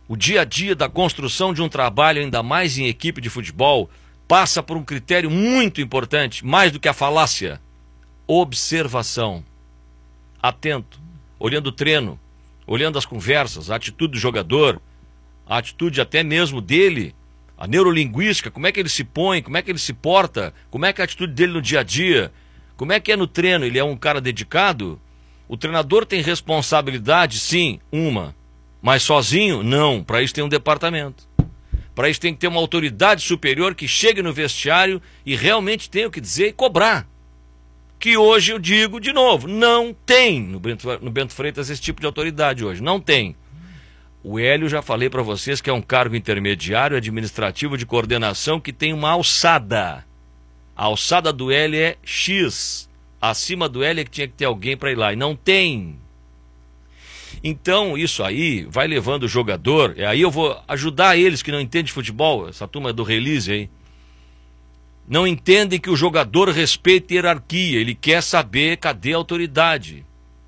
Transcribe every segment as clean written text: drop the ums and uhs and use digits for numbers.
O dia a dia da construção de um trabalho, ainda mais em equipe de futebol, passa por um critério muito importante, mais do que a falácia: observação. Atento, olhando o treino, olhando as conversas, a atitude do jogador, a atitude até mesmo dele, a neurolinguística, como é que ele se põe, como é que ele se porta, como é que é a atitude dele no dia a dia, como é que é no treino, ele é um cara dedicado? O treinador tem responsabilidade, sim, mas sozinho, não. Para isso tem um departamento. Para isso tem que ter uma autoridade superior que chegue no vestiário e realmente tenha o que dizer e cobrar. Que hoje eu digo de novo, não tem no Bento Freitas esse tipo de autoridade hoje, não tem. O Hélio, já falei para vocês que é um cargo intermediário administrativo de coordenação que tem uma alçada. A alçada do Hélio é X. Acima do Hélio é que tinha que ter alguém para ir lá, e não tem. Então isso aí vai levando o jogador, e aí eu vou ajudar eles que não entendem de futebol, essa turma do release aí. Não entendem que o jogador respeita a hierarquia, ele quer saber cadê a autoridade.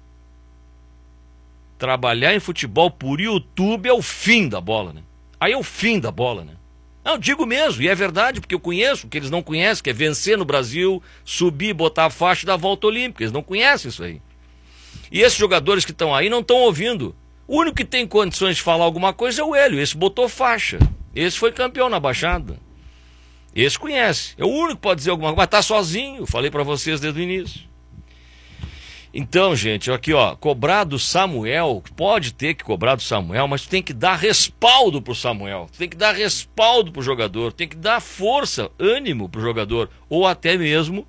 Trabalhar em futebol por YouTube é o fim da bola, né? Aí é o fim da bola, né? Não, digo mesmo, e é verdade, porque eu conheço o que eles não conhecem, que é vencer no Brasil, subir, botar a faixa da volta olímpica. Eles não conhecem isso aí. E esses jogadores que estão aí não estão ouvindo. O único que tem condições de falar alguma coisa é o Hélio. Esse botou faixa. Esse foi campeão na Baixada. Esse conhece. É o único que pode dizer alguma coisa, mas tá sozinho. Falei para vocês desde o início. Então, gente, aqui ó, cobrar do Samuel, pode ter que cobrar do Samuel, mas tu tem que dar respaldo pro Samuel, tu tem que dar respaldo pro jogador, tem que dar força, ânimo pro jogador, ou até mesmo,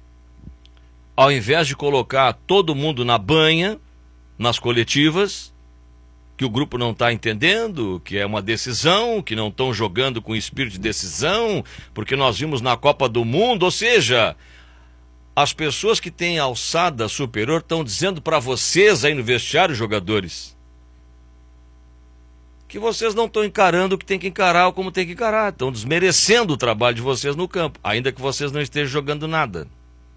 ao invés de colocar todo mundo na banha, nas coletivas, que o grupo não está entendendo, que é uma decisão, que não estão jogando com espírito de decisão, porque nós vimos na Copa do Mundo, ou seja, as pessoas que têm alçada superior estão dizendo para vocês aí no vestiário, jogadores, que vocês não estão encarando o que tem que encarar ou como tem que encarar. Estão desmerecendo o trabalho de vocês no campo, ainda que vocês não estejam jogando nada.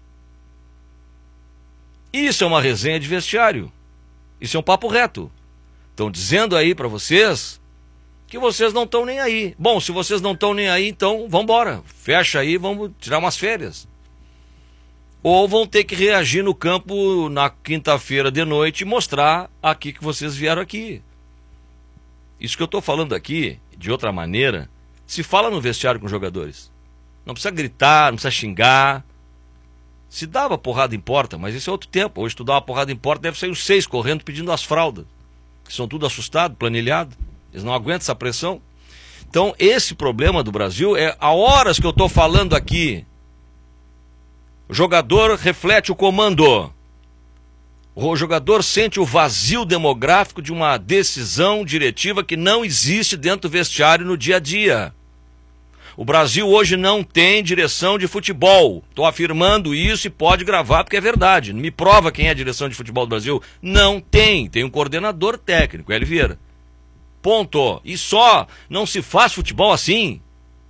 Isso é uma resenha de vestiário. Isso é um papo reto. Estão dizendo aí para vocês que vocês não estão nem aí. Bom, se vocês não estão nem aí, então vamos embora. Fecha aí, vamos tirar umas férias. Ou vão ter que reagir no campo na quinta-feira de noite e mostrar aqui que vocês vieram aqui. Isso que eu estou falando aqui, de outra maneira, se fala no vestiário com os jogadores. Não precisa gritar, não precisa xingar. Se dava porrada em porta, mas isso é outro tempo. Hoje tu dá uma porrada em porta, deve sair os 6 correndo pedindo as fraldas. Que são tudo assustados, planilhados. Eles não aguentam essa pressão. Então esse problema do Brasil é há horas que eu estou falando aqui. O jogador reflete o comando. O jogador sente o vazio demográfico de uma decisão diretiva que não existe dentro do vestiário no dia a dia. O Brasil hoje não tem direção de futebol. Estou afirmando isso e pode gravar porque é verdade. Me prova quem é a direção de futebol do Brasil. Não tem. Tem um coordenador técnico, Hélio Vieira. Ponto. E só. Não se faz futebol assim.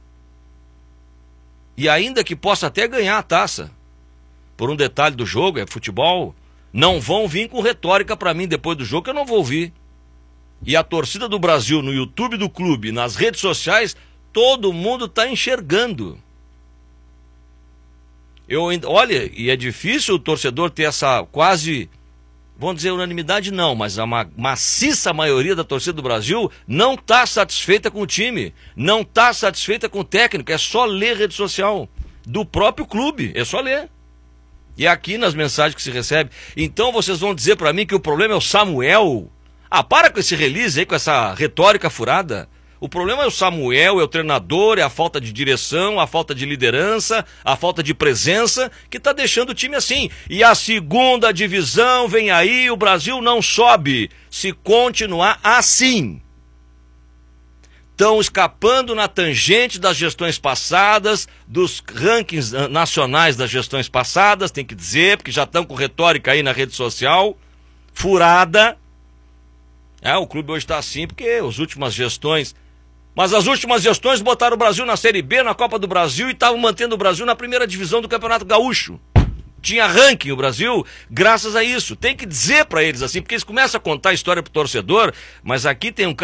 E ainda que possa até ganhar a taça. Por um detalhe do jogo, é futebol, não vão vir com retórica para mim depois do jogo que eu não vou ouvir. E a torcida do Brasil no YouTube do clube, nas redes sociais, todo mundo está enxergando. Olha, e é difícil o torcedor ter essa quase, vamos dizer unanimidade não, mas a maciça maioria da torcida do Brasil não está satisfeita com o time, não está satisfeita com o técnico, é só ler rede social do próprio clube, é só ler. E aqui nas mensagens que se recebe. Então vocês vão dizer para mim que o problema é o Samuel? Ah, para com esse release aí, com essa retórica furada. O problema é o Samuel, é o treinador, é a falta de direção, a falta de liderança, a falta de presença que está deixando o time assim. E a segunda divisão vem aí, o Brasil não sobe se continuar assim. Estão escapando na tangente das gestões passadas, dos rankings nacionais das gestões passadas, tem que dizer, porque já estão com retórica aí na rede social, furada. O clube hoje está assim porque as últimas gestões... Mas as últimas gestões botaram o Brasil na Série B, na Copa do Brasil, e estavam mantendo o Brasil na primeira divisão do Campeonato Gaúcho. Tinha ranking o Brasil graças a isso. Tem que dizer para eles assim, porque eles começam a contar a história pro torcedor, mas aqui tem um cara